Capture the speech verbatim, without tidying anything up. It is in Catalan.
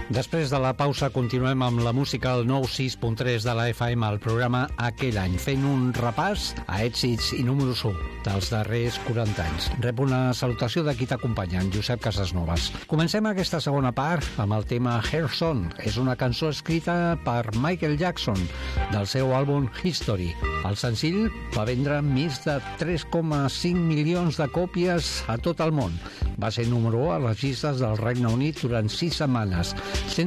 Després de la pausa continuem amb la música al nou sis punt tres de la F M al programa Aquell any, fent un repàs a èxits i números u dels darrers quaranta anys. Rep una salutació de qui t'acompanya, en Josep Casasnovas. Comencem aquesta segona part amb el tema Her Song. És una cançó escrita per Michael Jackson del seu àlbum History. El senzill va vendre més de tres coma cinc milions de còpies a tot el món. Va ser número u a les llistes del Regne Unit durant sis setmanes,